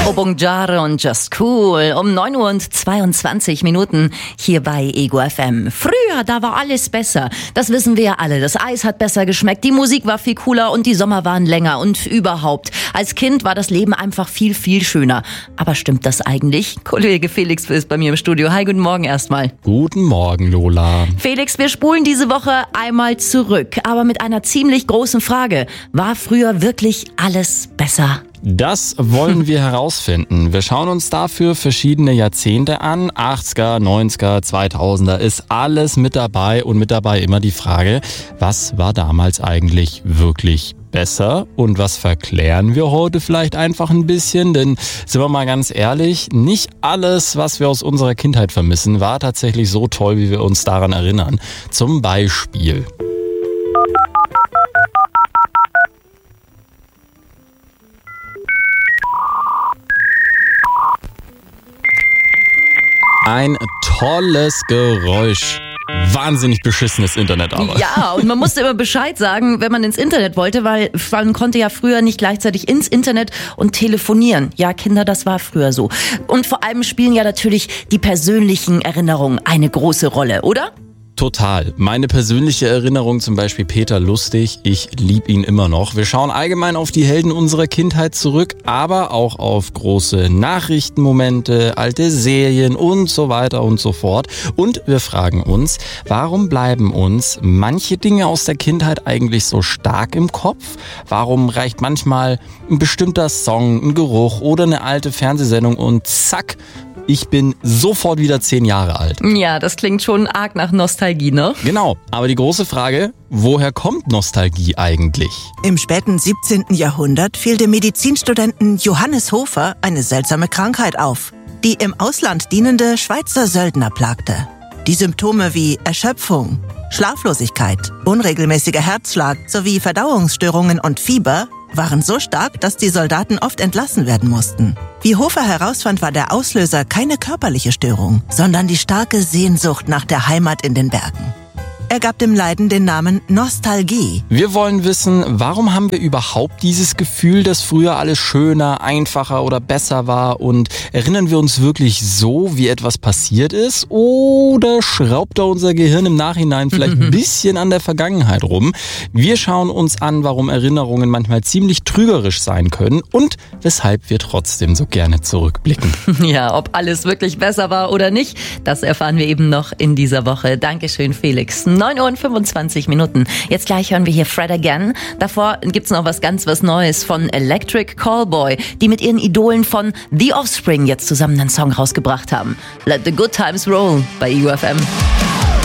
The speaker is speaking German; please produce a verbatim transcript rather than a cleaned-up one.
Obongjare und Just Cool um neun Uhr und zweiundzwanzig Minuten hier bei Ego F M. Früher, da war alles besser. Das wissen wir ja alle. Das Eis hat besser geschmeckt, die Musik war viel cooler und die Sommer waren länger und überhaupt. Als Kind war das Leben einfach viel, viel schöner. Aber stimmt das eigentlich? Kollege Felix ist bei mir im Studio. Hi, guten Morgen erstmal. Guten Morgen, Lola. Felix, wir spulen diese Woche einmal zurück, aber mit einer ziemlich großen Frage. War früher wirklich alles besser? Das wollen wir herausfinden. Wir schauen uns dafür verschiedene Jahrzehnte an. achtziger, neunziger, zweitausender ist alles mit dabei und mit dabei immer die Frage, was war damals eigentlich wirklich besser und was verklären wir heute vielleicht einfach ein bisschen? Denn sind wir mal ganz ehrlich, nicht alles, was wir aus unserer Kindheit vermissen, war tatsächlich so toll, wie wir uns daran erinnern. Zum Beispiel... Ein tolles Geräusch. Wahnsinnig beschissenes Internet aber. Ja, und man musste immer Bescheid sagen, wenn man ins Internet wollte, weil man konnte ja früher nicht gleichzeitig ins Internet und telefonieren. Ja, Kinder, das war früher so. Und vor allem spielen ja natürlich die persönlichen Erinnerungen eine große Rolle, oder? Total. Meine persönliche Erinnerung zum Beispiel Peter Lustig, ich liebe ihn immer noch. Wir schauen allgemein auf die Helden unserer Kindheit zurück, aber auch auf große Nachrichtenmomente, alte Serien und so weiter und so fort. Und wir fragen uns, warum bleiben uns manche Dinge aus der Kindheit eigentlich so stark im Kopf? Warum reicht manchmal ein bestimmter Song, ein Geruch oder eine alte Fernsehsendung und zack, ich bin sofort wieder zehn Jahre alt. Ja, das klingt schon arg nach Nostalgie, ne? Genau, aber die große Frage, woher kommt Nostalgie eigentlich? Im späten siebzehnten Jahrhundert fiel dem Medizinstudenten Johannes Hofer eine seltsame Krankheit auf, die im Ausland dienende Schweizer Söldner plagte. Die Symptome wie Erschöpfung, Schlaflosigkeit, unregelmäßiger Herzschlag sowie Verdauungsstörungen und Fieber waren so stark, dass die Soldaten oft entlassen werden mussten. Wie Hofer herausfand, war der Auslöser keine körperliche Störung, sondern die starke Sehnsucht nach der Heimat in den Bergen. Er gab dem Leiden den Namen Nostalgie. Wir wollen wissen, warum haben wir überhaupt dieses Gefühl, dass früher alles schöner, einfacher oder besser war? Und erinnern wir uns wirklich so, wie etwas passiert ist? Oder schraubt da unser Gehirn im Nachhinein vielleicht ein bisschen an der Vergangenheit rum? Wir schauen uns an, warum Erinnerungen manchmal ziemlich trügerisch sein können und weshalb wir trotzdem so gerne zurückblicken. Ja, ob alles wirklich besser war oder nicht, das erfahren wir eben noch in dieser Woche. Dankeschön, Felix. neun Uhr und fünfundzwanzig Minuten. Jetzt gleich hören wir hier Fred Again. Davor gibt's noch was ganz was Neues von Electric Callboy, die mit ihren Idolen von The Offspring jetzt zusammen einen Song rausgebracht haben. Let the Good Times Roll bei E U F M.